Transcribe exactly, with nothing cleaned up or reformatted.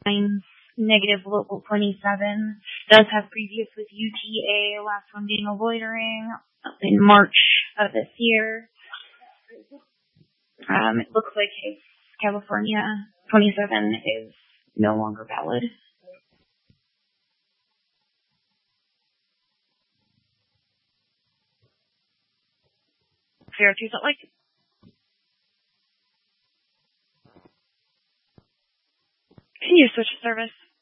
nine negative local twenty-seven. Does have previous with U T A, last one being a loitering in March of this year. Um, it looks like his California twenty-seven is no longer valid. Fair to Salt Lake. Can you switch service?